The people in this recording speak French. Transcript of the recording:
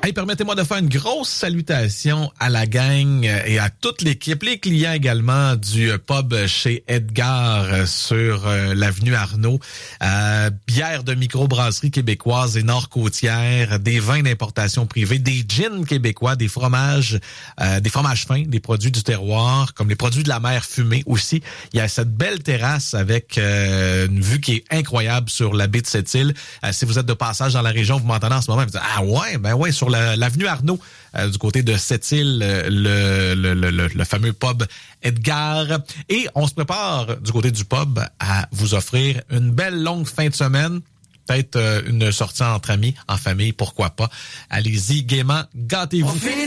Hey, permettez-moi de faire une grosse salutation à la gang et à toute l'équipe, les clients également du pub chez Edgar sur l'avenue Arnaud. Bière de microbrasserie québécoise et nord-côtière, des vins d'importation privée, des gins québécois, des fromages fins, des produits du terroir, comme les produits de la mer fumée aussi. Il y a cette belle terrasse avec une vue qui est incroyable sur la baie de Sept-Îles. Si vous êtes de passage dans la région, vous m'entendez en ce moment, vous dites, ah ouais, ben ouais, sur l'avenue Arnaud, du côté de Sept-Îles, le fameux pub Edgar. Et on se prépare du côté du pub à vous offrir une belle longue fin de semaine. Peut-être une sortie entre amis, en famille, pourquoi pas. Allez-y, gaiement, gâtez-vous.